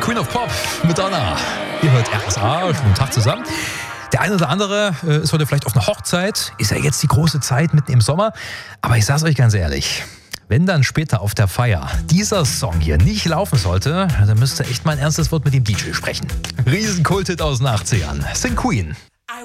Queen of Pop, Madonna. Ihr hört RSA, schönen Tag zusammen. Der eine oder andere ist heute vielleicht auf einer Hochzeit, ist ja jetzt die große Zeit mitten im Sommer. Aber ich sag's euch ganz ehrlich, wenn dann später auf der Feier dieser Song hier nicht laufen sollte, dann müsst ihr echt mal ein ernstes Wort mit dem DJ sprechen. Riesenkulthit aus den 80ern, Sing Queen.